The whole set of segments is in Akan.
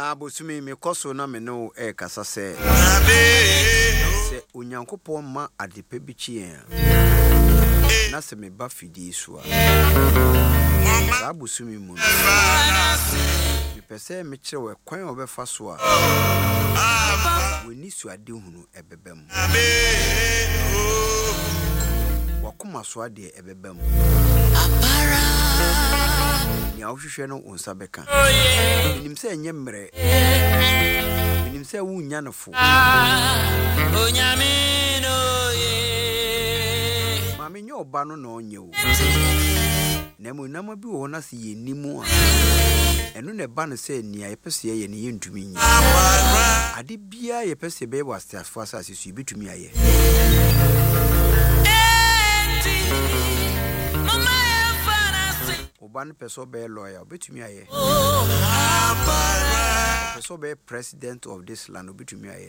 na bosumi me koso na me no kasa se onyankopon ma adepa bi chie na se me ba fidi so a bosumi mu me pese me kire kwan obefa so a woni su ade hunu ebebam wakoma so ade ebebam ya ohwehwe no onsa beka minim se enye mmere minim se wu nyanefo onyame no ye mame nyo oba no na onye wo na mu nama bi wo na se yenimu a eno ne ba no se nia yepese ye ne yentumi nyi ade bia yepese be wa staff asase su bitumi aye Oban peso be lawyer betumi aye peso be president of this land betumi aye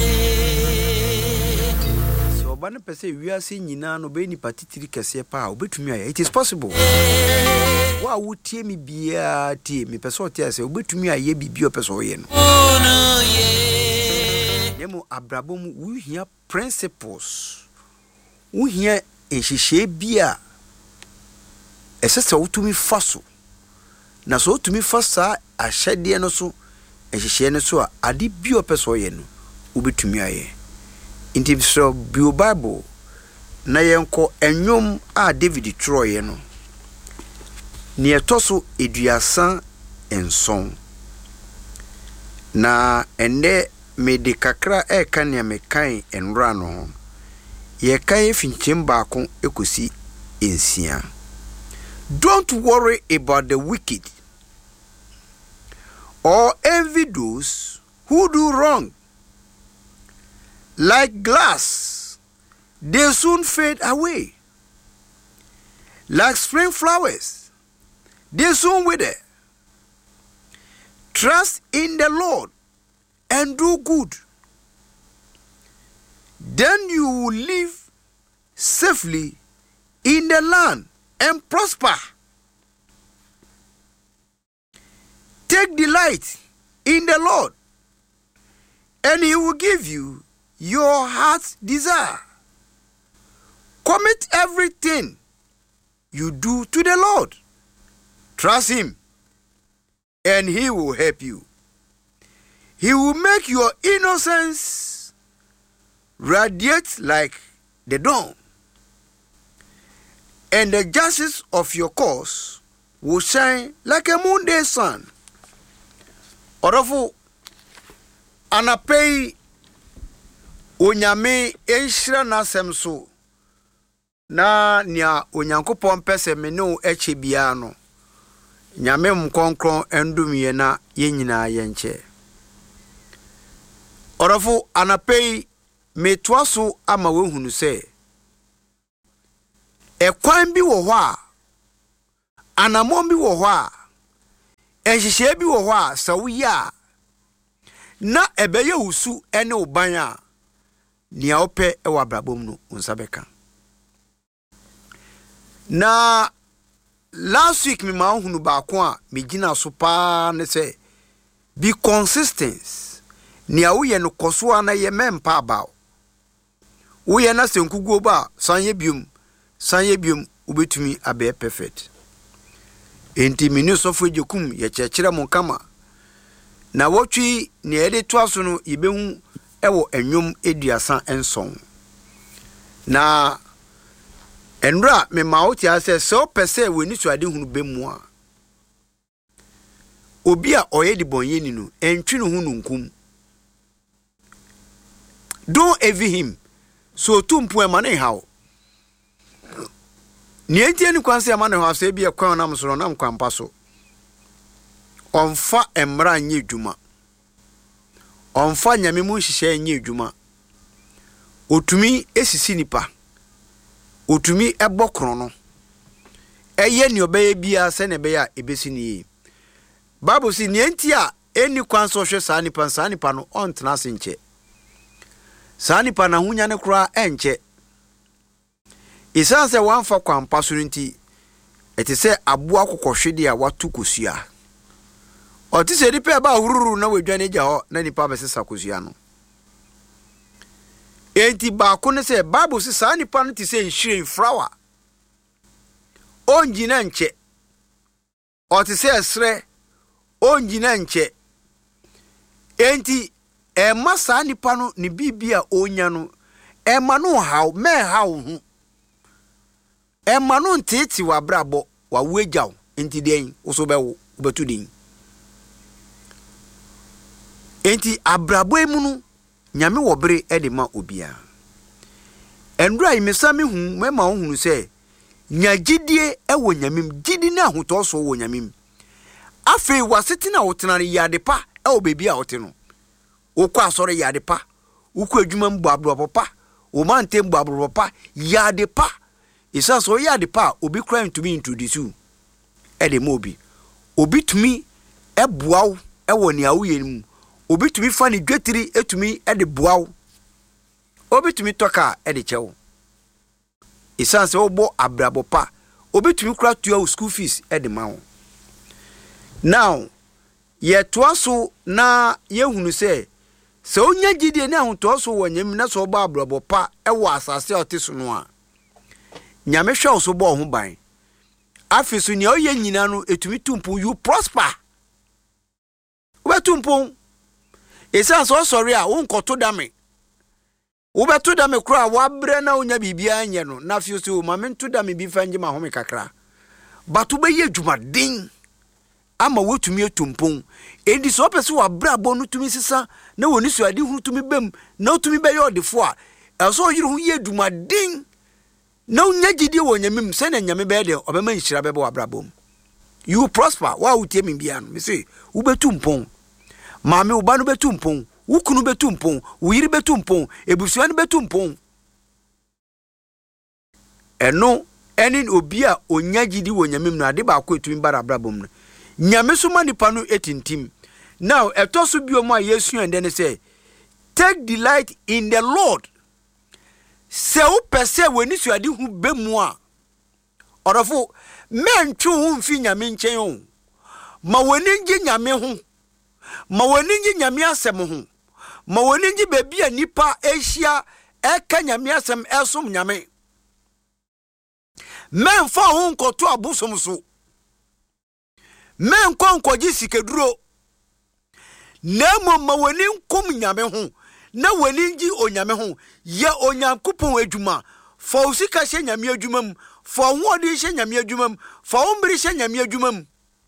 so oban peso wiase nyina no be ni patitiri kese pa betumi aye. It is possible wa wutie mi bia tie mi peso tie se betumi aye bibio peso ye no nemu abrabom wo hia principles wo hia ehihye bia esese wotumi faso na so wotumi fasa ahyede no so ehihye no so a ade bi opeso ye no ubetumi aye inti so bio bible na yenko enwom a David troye no ne etoso eduasan enson na ende mede kakra eka ne mekan enra no ye kan finchim baako ekosi ensia. Don't worry about the wicked or envy those who do wrong. Like glass, they soon fade away. Like spring flowers, they soon wither. Trust in the Lord and do good. Then you will live safely in the land and prosper. Take delight in the Lord, and he will give you your heart's desire. Commit everything you do to the Lord. Trust him, and he will help you. He will make your innocence radiate like the dawn, and the justice of your cause will shine like a noonday sun. Orofo anapei onyame enhira nasem so na nia onyankopon pese me no eche bia no nyame mkonkron endumye na yenyina yenche. Orofo anapei metwaso ama wehunu se ekwan bi wo ho a anamon bi wo ho a enhihye bi wo ho a sawi a na ebeye usu ene oban a nia ope e wa brabom no unsabeka. Na last week me ma hunu baako a me gina so pa ne se be consistent nia wo ye no koso a na ye mempa aba wo ye na senkuguo ba sanye biom ubetumi abe perfect. Enti minu sofo jekum ye chekire mon kama na wotwi ne ede to aso no yebehu ewo enwom eduasan enson na enra me maoti ase so pese weni so ade hunu bemu a obi a oyedi bonye ni no entwi no hunu nkum. Don't envy him so tumpu e mane hawo ni enti ni kwanse ama ne ho ase bi e kwan na msoro na mkwampa so onfa emra nye dwuma onfa nyame mu hihye nye dwuma otumi esisi nipa otumi ebokro no eye ni obeye bia se ne be ya ebesi ni Bible si ni enti a eni kwanse hwe sa nipa no ontena se nche sa nipa na hunya ne kura enche. Isanse wanfa kwampa so nti eti se aboa kokohwede a watu kosua ɔte sɛ nipa ba hururu na wadwane gya hɔ na nipa bɛsesa kosua no. Enti baako ne sɛ Bible sɛ saa nipa no te sɛ nhwiren flower. Ongyina nkyɛ. Ɔte sɛ ɛsrɛ ongyina nkyɛ. Enti ɛma saa nipa no ne bibi a onya no ɛma no haw mɛhaw ho. Ɛma no ntete wabrabɔ wawo agyaw enti den wo so bɛwo wobɛtu den. Enti abrabɔ emu no nyame wɔ bere de ma obia. Ɛndura yimesa me hu mema wo hunu sɛ nya gidie ɛwɔ nyamem gidi na ahotɔ so wɔ nyamem. Afei wasete na wotena ne yade pa ɛwɔ bebi a wote no. Wokɔ asɔre yade pa, wokɔ adwuma mbo abrabɔ pa, wo mante mbo abrabɔ pa, yade pa. Isa so yade pa obi kra ntumi introduce you. Ɛde ma obi. Obi tumi ɛboaw ɛwɔ ne awoyɛ mu. Obi tumi fa ne dwetiri etumi ɛde boaw. Obi tumi toka ɛde kyɛw. Isa so obo abrabɔ pa. Obi tumi kra tua school fees ɛde ma wo. Now, ye toaso na ye hunu se onya gidie na ahotɔ so wɔ nyam na so ba abrabɔ pa ɛwɔ asase a ɔte so no a. Nyame hwɛ so bɔ ho ban. Afi so nya oyɛ nyina no etumi tumpo you prosper. Wobetumpo. Esa so sorry a wo nkoto dame. Wobeto dame kra wabrɛ na onya bibia anye no na fi so ma mento dame bi fa ngema home kakra. Batu be ye dwumaden. Ama wotumi etumpon. Edi so pese wabra bɔ no tumi sisa na woni so ade hu tumi bem na otumi be ye odefo a. Ɛso yiri hu ye dwumaden. Na unya gidi wo nyamem se na nyame be de obema nhira be wabrabom. You prosper wa utie me bia no me say wo betumpon. Maame wo ba no betumpon, wo kunu betumpon, wo yiri betumpon, ebusua no betumpon. Eno eni obi a onya gidi wo nyamem no ade ba ko etumi bara brabom no. Nyame so manipa no etintim. Now etoso biom a Yesu ende ne say take delight in the Lord. Se wo pese woni suade hu bemu a orofo mentwe hu mfi nyame nchen ho ma woni ngi nyame ho ma woni ngi nyame asem ho ma woni ngi bebi a nipa ehia eka nyame asem esom nyame menfa ho nkoto abosom so men konkoji sikeduro nemo ma woni nkom nyame ho na wani ngi onyame ho ye onyankopon adwuma fa usika hye nyame adwumam fa hoodi hye nyame adwumam fa ombiri hye nyame adwumam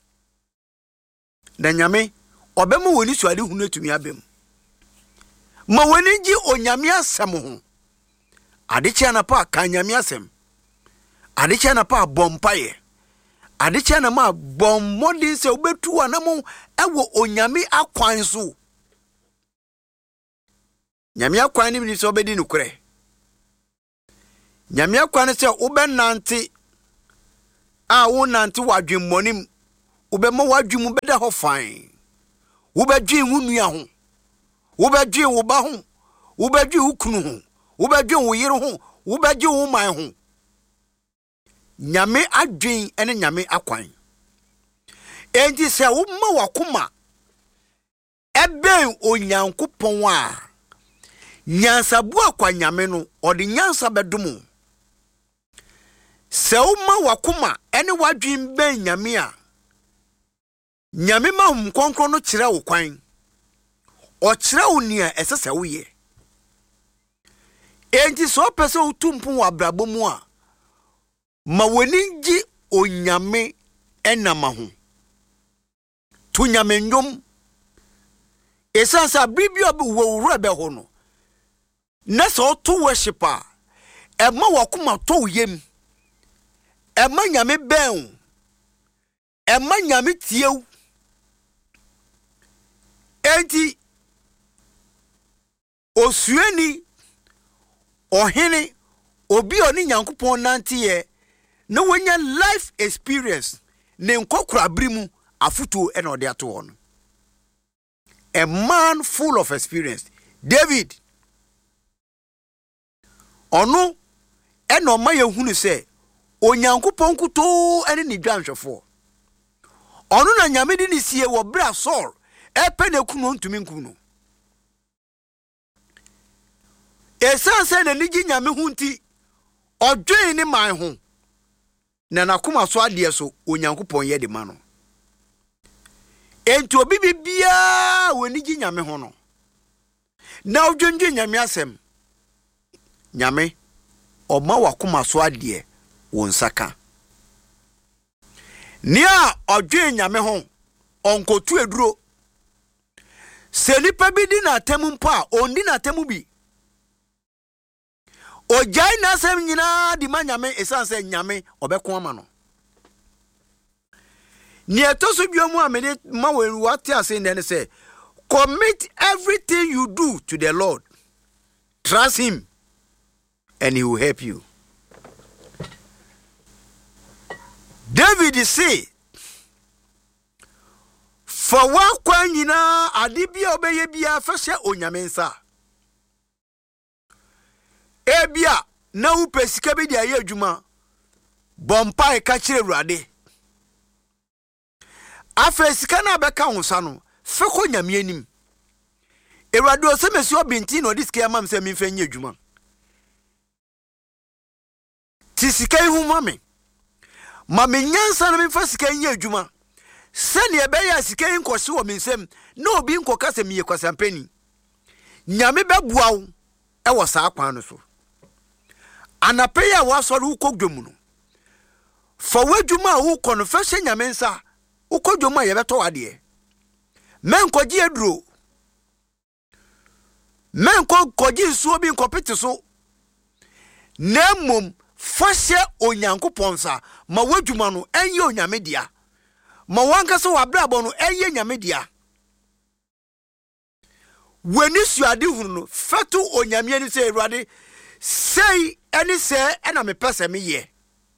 na nyame obema woni suade hunu atumi abem ma wani ngi onyame asem ho adeche na pa ka nyame asem adeche na pa bompaye adeche na ma bommodi se obetu anamo ewo onyame akwan so. Nyame akwan ni so obedi nukure. Nyame akwan se ube nante a wo nante wadwemmonim ube ma wadwemu beda ho fan. Ube dwen wo nua ho. Ube dwen wo ba ho. Ube dwen wo kunu ho. Ube dwen wo yire ho. Ube dwen wo man ho. Nyame adwen ene nyame akwan. Enti se wo ma wakoma eben onyankopon a nyansa bua kwa nyame no odi nyansa bedomo se uma wakoma ene wadwin ben nyame a nyame ma hum konkro no kire wo kwan o kire wo nia esese wo ye enti so pese utumpu wabrabo mu a ma woni ngi onyame enama ho tu nyame ndom esansa bibia be wo wura be ho no Nesa to worshiper ema wakoma to yem ema nyame ben ema nyame tiew enti osuani ohene obi oni nyankopon nantiye na wonya life experience ne nkokura brimu afuto ena ode ato ho no. A man full of experience. David ono eno ma ye hunu se onyankopon kuto ene ni dwanhwefo Ono na nyame di ni sie wo bra Saul epe na kunu ntumi nkum no. Esanse na nigi nyame hu nti odwen ni man ho na nakoma so ade so onyankopon ye de ma no. Enti obi bibia woni gi nyame ho no na odwendwe nyame asem nyame oma wakoma so ade won saka nia odwen nyame ho onkotu eduro se nipa bi di na temu mpa ondi na temu bi ojai na asem nyina di ma nyame esanse nyame obeko ama no. Ni etoso biomu amene ma wati ase ne say commit everything you do to the Lord. Trust him and he will help you. David say for wa kwa nyina adibia obeye bia fashe onyame nsa. Ebia na upesika bi dia ye adwuma bompa e ka kire Awurade. Afa sika na beka honsa no feko nyame anim. Awurade o se mesi obinti no disike amam se memfa nya adwuma. Ti sika hu mame. Mame nyansa na memfa sika nya adwuma. Se ne ebe ya sika nkohye wo mensem na obi nkoka se miye kwasampani. Nyame bebua wo e wo saa kwan no so. Anape ya wasori ukogdwom no. Fa wadwuma wo kono fa hye nyame nsa. Ukojoma yebeto ade menkoji eduro menko koji nsuo bi nkopete so nemom fashe onyankopon sa ma wadwuma no enye onyame dia ma wanka so wabrabo no enye nyame dia weni suade hunu no fetu onyame ani se Awurade sei eni se ena me pese me ye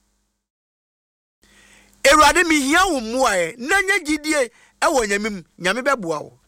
Awurade mi hia wo muae na nya gidie e wo nyamem nyame beboa wo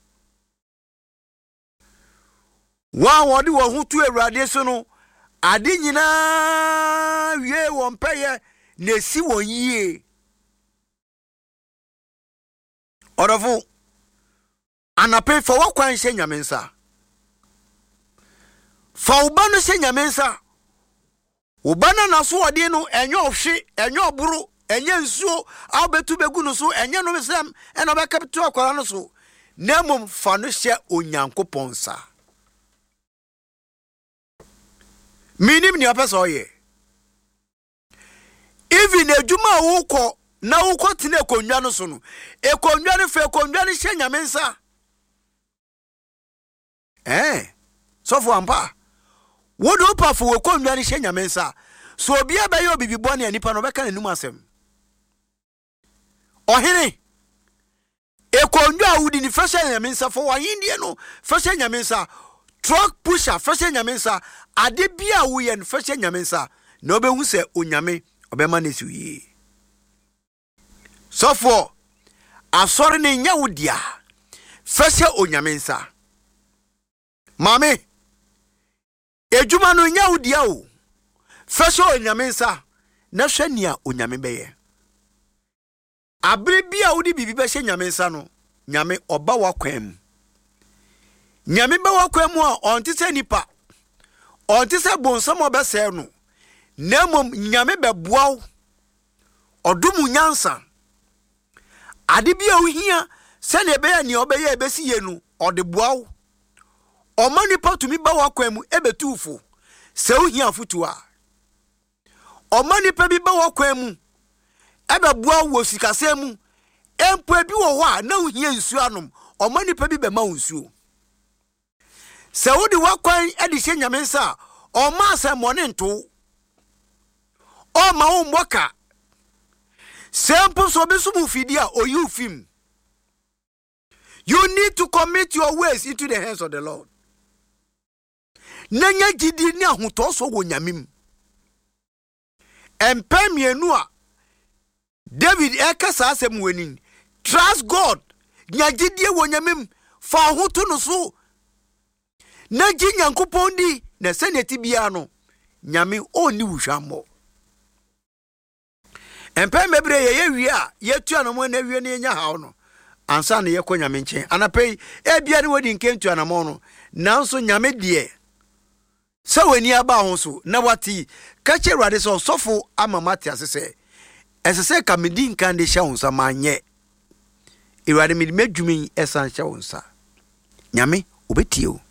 wa wodi wo hutu Awurade so no ade nyina wie wo mpeye na si won yie orofo anape fa wo kwan hye nyame nsa fa wo ba no hye nyame nsa wo ba na so ode no enye ohwe enye oburu enye nsuo abetu begu no so enye no mesem eno be kapito akwara no so nemom fa no hye onyankopon sa minim ni apesa oye even eduma wo na wo tene konwa no so no ekonwa no fe konwa no hye nyame nsa so for ampa wo do pa fo wo konwa no hye nyame nsa so obi abaye obibi bone anipa no beka nanum asem ohene ekonwa awudi ni fashion nyame nsa fo wahindie no fashion nyame nsa truck pusher fashion nyame nsa ade bia wo ye no fashion nyame nsa na obehu se onyame obema na siwie so for asori ne nya wodia fashion onyame nsa mame ejuma no nya wodia o fashion onyame nsa na hwania onyame beye abre bia wodi bibi be hye nyame nsa no nyame oba wakwam nyame ba wakwam a onte se nipa onte se bonsam obese no nemom nyame beboaw odumu nyansa ade bia ohia se ne be ya ne obeye ebesi ye no ode boaw oma nipa tumi ba wakwam ebetufo se ohia futua oma nipa bi ba wakwam ebe bua wo sikasemu empo bi wo ho a na ohia nsuo anom oma nipa bi be ma nsuo se wodi wakwan edi hye nyame nsa o ma asemone nto o ma wo mboka sempo so be sumu fidi a oyi ufim. You need to commit your ways into the hands of the Lord. Nanya gidi ni ahoto so wo nyamim empamienu a David ekasa asem wani trust God nya gidie wo nyamim fa ahoto no so na gi nyankopon di na seneti bia no nyame oni wuhwammo Empe mebre ye wi a yetu anamo na wi na nya hawo no. Ansa na ye ko nyame nchen. Anapei bia ne wodi nkentu anamo no. Nanso nyame de sa weni aba ho so na wati ka che Awurade so sofo amamati asese. Esese ka medi nkan de hya wonsa manye. Awurade medi medwumi esan hya wonsa. Nyame obetie o.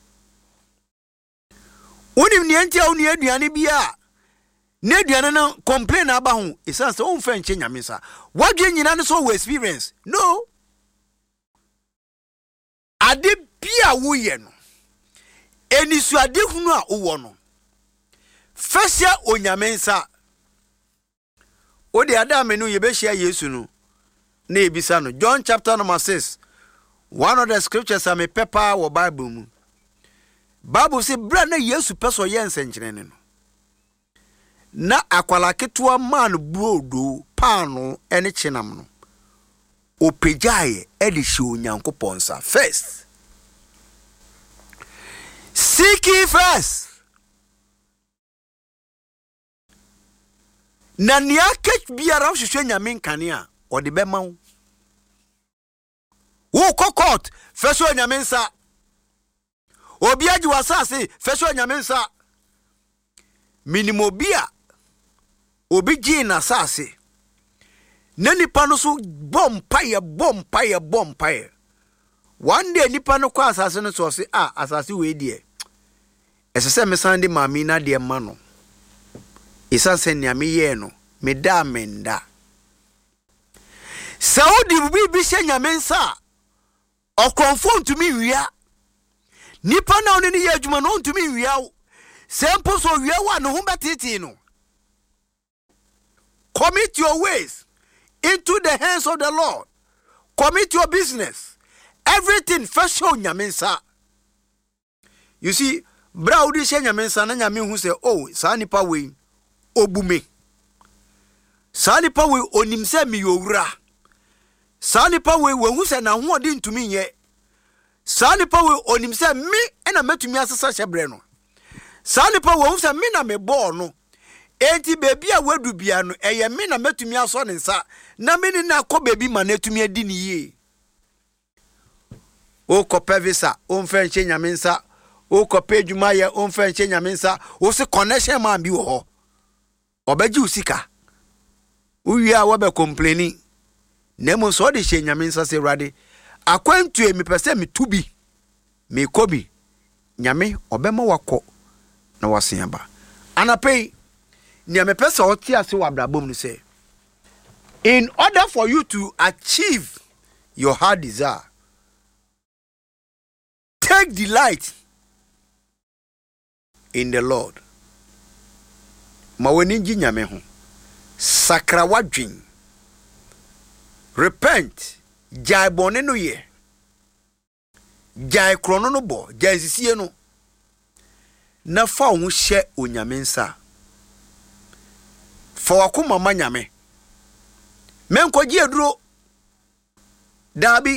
Wonim ne entia wo ne aduane bia ne aduane no complain aba ho esan se won fa nche nyame sa. Wadwe nyina no so wo experience. No. Ade bia wo ye no. Enisu ade hunu a wo no. Fasia onyame nsa. Odi Adam no yebehia Yesu no. Na ebisa no. John chapter number 6. One of the scriptures are me pepper or Bible mu. Bible say bra na Yesu peso ye nsenkyerene no. Na akwala ketua man brodo paano ene chenam no. Opejaye edi hye Onyankopon sa. First, seek ye first. Na nia kech biara hwehwe nyame nkane a ode bema wo. Wo kokot feso nyame nsa. Obi agi wasase feso nyame nsa. Minimo bia obi gi na sase. Na nipa no so bompaye. One day nipa no kwa asase no so se asase we die. Esese mesande mami na de ma no. Isanse nyame ye no meda menda. Saudi bi hye nyame nsa. Okonfo ntumi wia. Nipa na oni ye adwuma no ntumi wia wo. Sempo so wia wa no ho betiti no. Commit your ways into the hands of the Lord. Commit your business. Everything first show nyame nsa. You see, bra udi hye nyame nsa na nyame hu se sa nipa we obume. Sa nipa we onim se mi yowura. Sa nipa we hu se na ho odi ntumi ye. Sa nipa we onim se mi na metumi asesa hyebre no. Sa nipa we hu se mi na me ball no. Enti bebi a wadu bia no eye mi na metumi aso ne nsa na me ni na kɔ bebi ma na etumi adi ni ye. O kɔpɛ visa o mfa nche nyame nsa. O kɔpɛ adwuma ye o mfa nche nyame nsa. O se connection man bi wo hɔ. Obeji usika. Uwi a wabe complaining. Nemo so de hye nyame nsa se Awurade. Akwantu e mi pese mi tubi. Mi kobi. Nyame obema wako na waseaba. Anapei nyame pese oti ase wabrabom no say, in order for you to achieve your heart desire, take delight in the Lord. Ma woni ngi nyame ho. Sakra wadwen. Repent. Jai bone no ye. Jai krono no bo, jai sisie no. Na fa ho hye onyame nsa. Fa wakoma ma nyame. Menkoji eduro. Dabi